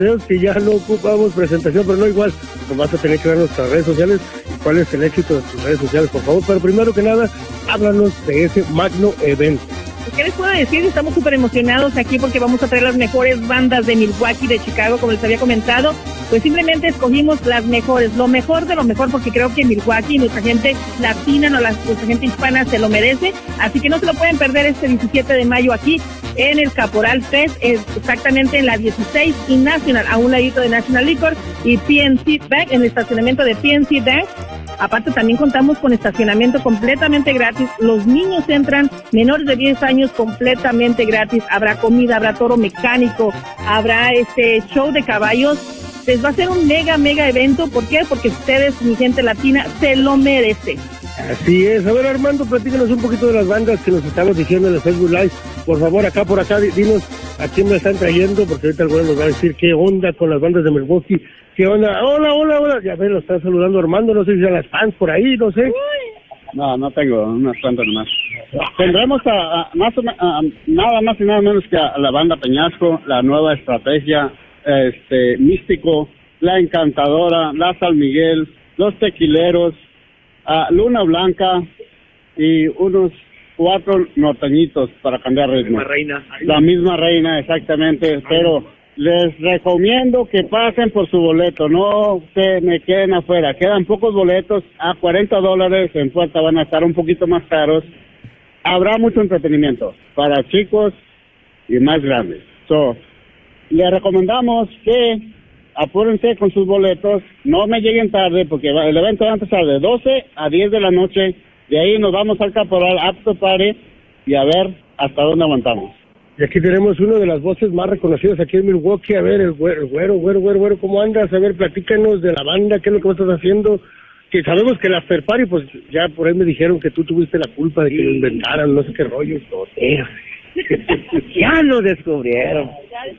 Creo que ya no ocupamos presentación, pero no igual, nos vas a tener que ver nuestras redes sociales y cuál es el éxito de tus redes sociales, por favor. Pero primero que nada, háblanos de ese magno evento. ¿Qué les puedo decir? Estamos súper emocionados aquí porque vamos a traer las mejores bandas de Milwaukee, de Chicago, como les había comentado. Pues simplemente escogimos las mejores, lo mejor de lo mejor, porque creo que Milwaukee, nuestra gente latina, nuestra gente hispana se lo merece. Así que no se lo pueden perder este 17 de mayo aquí en el Caporal Fest, exactamente en la 16 y National, a un ladito de National Liquor y PNC Bank, en el estacionamiento de PNC Bank. Aparte también contamos con estacionamiento completamente gratis, los niños entran menores de 10 años completamente gratis, habrá comida, habrá toro mecánico, habrá show de caballos. Les va a ser un mega evento. ¿Por qué? Porque ustedes, mi gente latina, se lo merece. Así es. A ver, Armando, platícanos un poquito de las bandas que nos estamos diciendo en el Facebook Live. Por favor, por acá, dinos a quién me están trayendo, porque ahorita el güey nos va a decir qué onda con las bandas de Milwaukee. ¿Qué onda? Hola. Ya ven, lo está saludando Armando, no sé si sean las fans por ahí, no sé. No tengo unas cuantas nomás. Tendremos nada más y nada menos que a la banda Peñasco, La Nueva Estrategia, Místico, La Encantadora, La San Miguel, Los Tequileros, Luna Blanca y unos 4 norteñitos para cambiar ritmo. La misma reina, exactamente, pero les recomiendo que pasen por su boleto, no se me queden afuera, quedan pocos boletos a $40, en puerta van a estar un poquito más caros, habrá mucho entretenimiento para chicos y más grandes, les recomendamos que apúrense con sus boletos, no me lleguen tarde porque el evento va a empezar de 12 a 10 de la noche, de ahí nos vamos al Caporal After Party y a ver hasta dónde aguantamos. Y aquí tenemos una de las voces más reconocidas aquí en Milwaukee. A ver, el güero, ¿cómo andas? A ver, platícanos de la banda, qué es lo que estás haciendo. Que sabemos que el After Party, pues ya por ahí me dijeron que tú tuviste la culpa de que lo inventaran, no sé qué rollo. Ya lo descubrieron.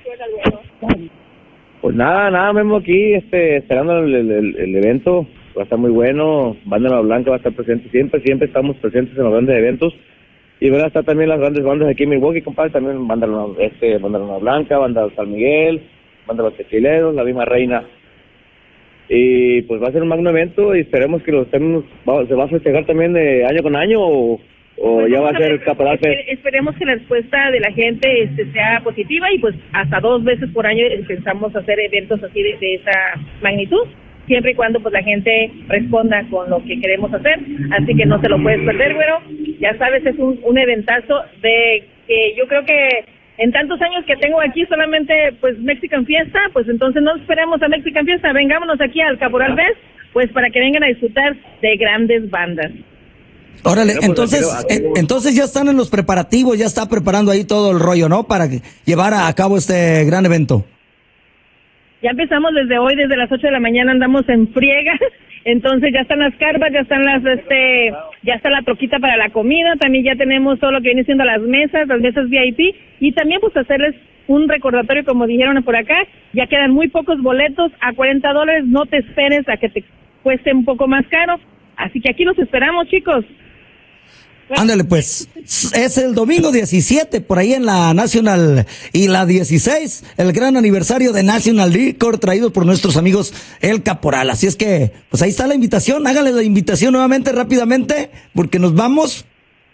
Pues nada, Memo, aquí esperando el evento. Va a estar muy bueno. Banda Nueva Blanca va a estar presente siempre estamos presentes en los grandes eventos. Y van a estar también las grandes bandas aquí en Milwaukee, compadre, también banda Nueva Blanca, banda San Miguel, banda Los Tequileros, La Misma Reina. Y pues va a ser un magno evento y esperemos que se va a festejar también de año con año o pues ya va a ser el Caporal Fest. Esperemos que la respuesta de la gente sea positiva y pues hasta 2 veces por año pensamos hacer eventos así de esa magnitud, siempre y cuando pues la gente responda con lo que queremos hacer, así que no se lo puedes perder, güero. Ya sabes, es un eventazo de que yo creo que en tantos años que tengo aquí solamente pues Mexican Fiesta, pues entonces no esperemos a Mexican Fiesta, vengámonos aquí al Caporal Fest, pues para que vengan a disfrutar de grandes bandas. Órale, entonces ya están en los preparativos, ya está preparando ahí todo el rollo, ¿no? Para llevar a cabo este gran evento. Ya empezamos desde hoy, desde las 8 de la mañana andamos en friega, entonces ya están las carpas, ya están ya está la troquita para la comida, también ya tenemos todo lo que viene siendo las mesas VIP, y también pues hacerles un recordatorio, como dijeron por acá, ya quedan muy pocos boletos a $40, no te esperes a que te cueste un poco más caro, así que aquí los esperamos, chicos. Ándale, pues, es el domingo 17, por ahí en la National, y la 16, el gran aniversario de National Liquor, traído por nuestros amigos El Caporal. Así es que, pues ahí está la invitación, háganle la invitación nuevamente, rápidamente, porque nos vamos.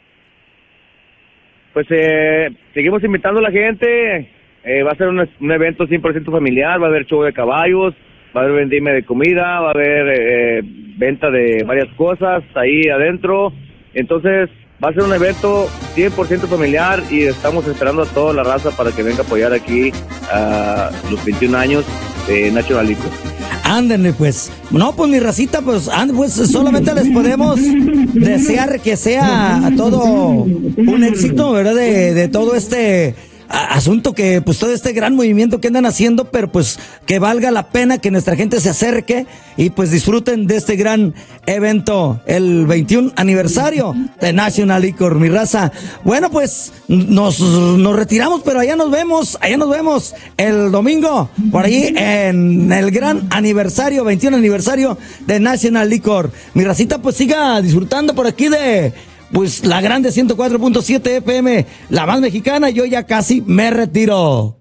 Pues seguimos invitando a la gente, va a ser un evento 100% familiar, va a haber show de caballos, va a haber vendimia de comida, va a haber venta de varias cosas ahí adentro, entonces va a ser un evento 100% familiar y estamos esperando a toda la raza para que venga a apoyar aquí a los 21 años de National Liquor. Ándenle, pues. No, pues mi racita, pues solamente les podemos desear que sea todo un éxito, ¿verdad? De todo este asunto que, pues todo este gran movimiento que andan haciendo, pero pues que valga la pena que nuestra gente se acerque y pues disfruten de este gran evento, el 21 aniversario de National Liquor, mi raza. Bueno, pues nos retiramos, pero allá nos vemos el domingo, por ahí en el gran aniversario, 21 aniversario de National Liquor. Mi racita, pues siga disfrutando por aquí de pues la grande 104.7 FM, la más mexicana. Yo ya casi me retiro.